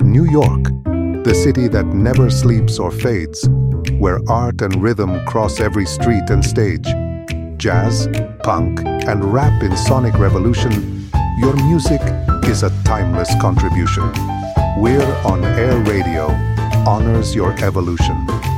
New York, the city that never sleeps or fades, where art and rhythm cross every street and stage. Jazz, punk, and rap in sonic revolution, your music is a timeless contribution. We're On Air Radio, honors your evolution.